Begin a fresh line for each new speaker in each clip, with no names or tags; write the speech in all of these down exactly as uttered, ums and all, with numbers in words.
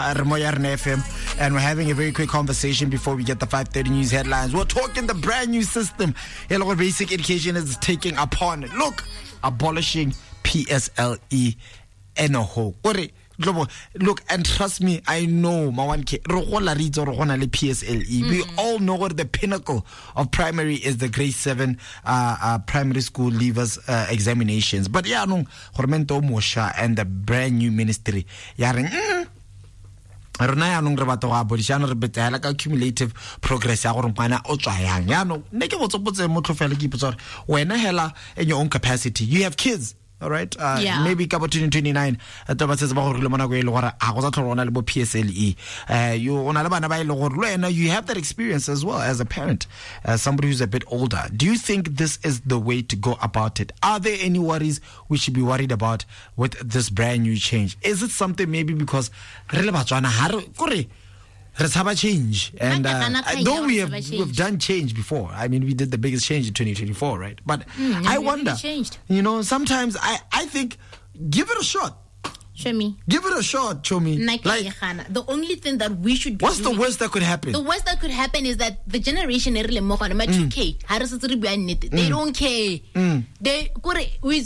Moyarn F M, and we're having a very quick conversation before we get the five thirty news headlines. We're talking the brand new system Hello Basic Education is taking upon. Look, abolishing P S L E and a whole. Look, and trust me, I know my one kid P S L E. We all know what the pinnacle of primary is, the grade seven uh, uh, primary school leavers uh, examinations. But yeah, no, Hormento Mosha and the brand new ministry. Yaring. Mm, rona ya nong re batla go abodishana re betela ka cumulative progress ya gore mwana o tswa yang ya no ne ke botsopotse motho fela ke ipotsa gore wena hela in your own capacity you have kids. All right, uh,
yeah.
Maybe ka twenty twenty-nine toba tse ba gore le mona go ile gore a go tsa tlhorona le bo P S L E. Uh, you ona le bana ba ile gore lwena you have that experience as well as a parent, uh, somebody who's a bit older. Do you think this is the way to go about it? Are there any worries we should be worried about with this brand new change? Is it something maybe because re le batswana ha re kore let's have a change, and uh, though we have we've done change before. I mean, we did the biggest change in twenty twenty-four, right? But
mm,
I wonder,
changed.
you know, sometimes I, I think give it a shot.
Show me.
Give it a shot, show me. Like,
the only thing that we should be
what's the worst that could happen?
The worst that could happen is that the generation mm. they don't care.
Mm.
They we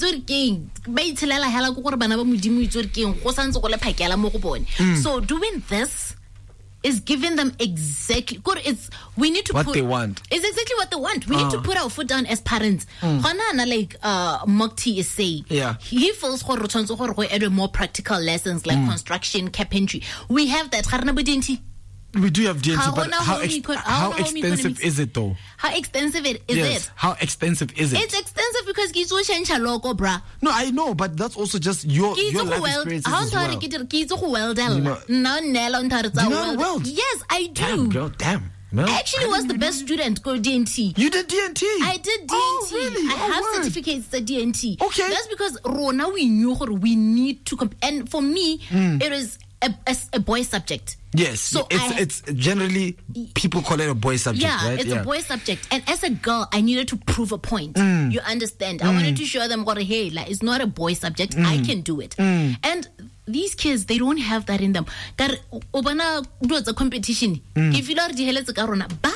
mm. So doing this is giving them exactly it's we need to
what
put,
they want.
It's exactly what they want. We
uh.
need to put our foot down as parents. Mm. Like uh Mokti is saying,
yeah.
He feels for more practical lessons like mm. construction, carpentry. We have that.
We do have D and T, but how, ex- how expensive is it though?
How expensive it is
yes.
it?
How expensive is it?
It's expensive because kizo change logo, bruh.
No, I know, but that's also just your your life experiences as well.
Kizo well done. No, Nella
on world.
Yes, I do.
Damn, girl, damn. No,
I actually I was the best know. student go D and T.
You did D and T?
I did D and T.
Oh, really?
I
oh,
have
word.
certificates at D and T.
Okay.
That's because Rona we knew we need to comp- and for me mm. it is a, a, a boy subject.
Yes,
so
it's
I,
it's generally people call it a boy subject,
yeah,
right?
It's
yeah,
a boy subject. And as a girl, I needed to prove a point.
Mm.
You understand?
Mm.
I wanted to show them, hey, like it's not a boy subject. Mm. I can do it.
Mm.
And these kids, they don't have that in them. Obana do the competition. If you learn the ba.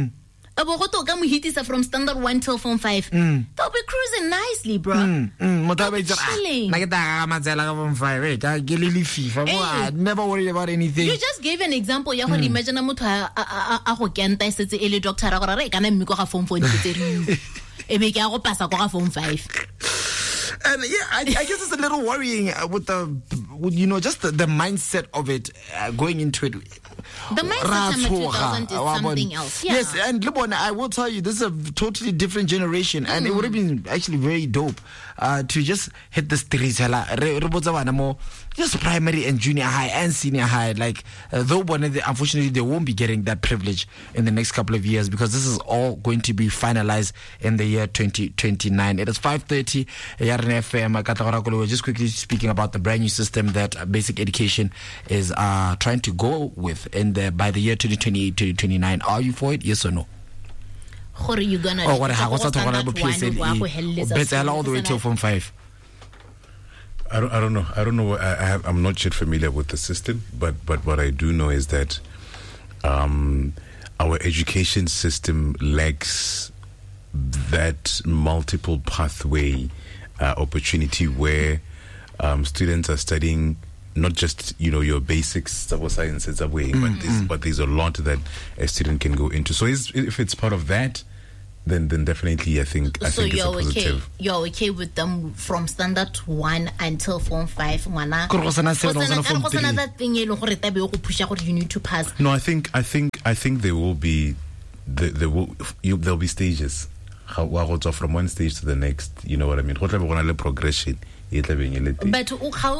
From standard one till form five,
mm.
they'll be cruising nicely, bro.
Mm. Mm.
They'll be chilling.
Hey. Never worried about anything.
You just gave an example. You mm. imagine a motor a doctor form five.
And yeah, I, I guess it's a little worrying with the, with, you know, just the, the mindset of it uh, going into it.
The mindset of two thousand is something else. Yeah.
Yes, and Libon, I will tell you, this is a totally different generation, mm. and it would have been actually very dope uh, to just hit the streets, just primary and junior high and senior high. Like, uh, though unfortunately they won't be getting that privilege in the next couple of years because this is all going to be finalized in the year twenty twenty-nine. It is five thirty. F M. We're just quickly speaking about the brand new system that uh, Basic Education is uh, trying to go with in the by the year twenty twenty-eight, twenty twenty-nine. Are you for it? Yes or no?
Or are you gonna?
Oh, what? How was that? P S L E. Better all the way till form five.
I don't. I don't know. I don't know. I, I have, I'm not yet familiar with the system, but but what I do know is that um, our education system lacks that multiple pathway uh, opportunity where um, students are studying not just, you know, your basics of sciences away, mm, but, there's, mm. but there's a lot that a student can go into. So is, if it's part of that, then then definitely I think I
so
think it's
you're
a positive.
Okay. You're okay with them from standard one until form five, mana. You need to pass.
No, I think I think I think there will be there, there will you, there'll be stages. How from one stage to the next, you know what I mean? Progression. But
how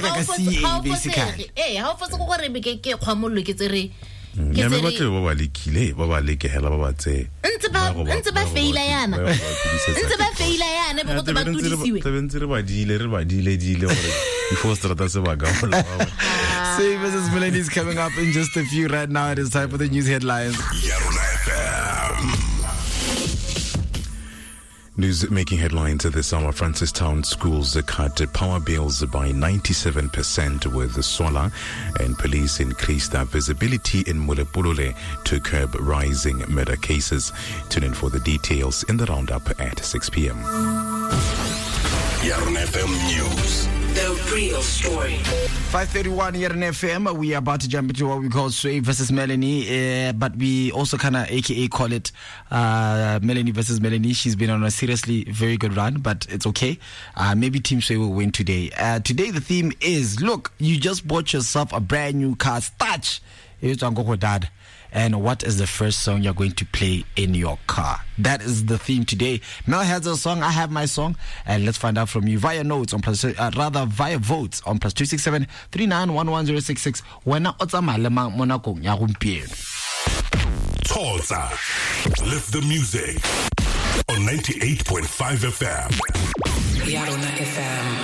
basically
nya me batle ba ba lekile ba ba leke hela ba ba tse
ntse ba ntse ba faila yana ntse ba faila yana be go tse ba tudisiwe
tse bentse re ba dile re ba dile dile gore before strata se ba ga mola ba
Save versus Melanie is coming up in just a few. Right now it is time for the news headlines.
News making headlines at this hour. Francistown schools cut power bills by ninety-seven percent with solar, and police increased their visibility in Mulepulule to curb rising murder cases. Tune in for the details in the roundup at six p.m.
Yarn F M News. The real story.
five thirty-one here in F M. We are about to jump into what we call Sway versus Melanie, uh, but we also kind of A K A call it uh, Melanie versus Melanie. She's been on a seriously very good run, but it's okay. Uh, maybe Team Sway will win today. Uh, today the theme is, look, you just bought yourself a brand new car. Starch. It's Uncle Dad. And what is the first song you're going to play in your car? That is the theme today. Mel has a song, I have my song, and let's find out from you via notes on plus, uh, rather via votes on plus two six seven three nine one one zero six six. When I otsama Monaco ya gumpieno.
Tulsa, lift the music on ninety-eight point five F M.
Yarona F M.